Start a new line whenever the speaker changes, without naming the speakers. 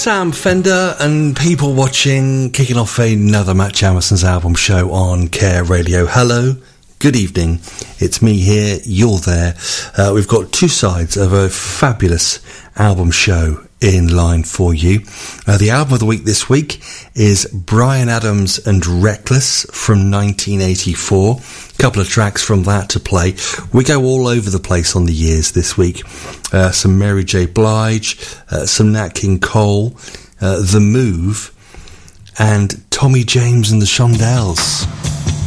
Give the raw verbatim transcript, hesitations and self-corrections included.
Sam Fender and people watching, kicking off another Matt Jamison's album show on Care Radio. Hello, good evening, it's me here, you're there. Uh, we've got two sides of a fabulous album show in line for you. Uh, the album of the week this week is Bryan Adams and Reckless from nineteen eighty-four. A couple of tracks from that to play. We go all over the place on the years this week. Uh, some Mary J. Blige, uh, some Nat King Cole, uh, The Move, and Tommy James and the Shondells.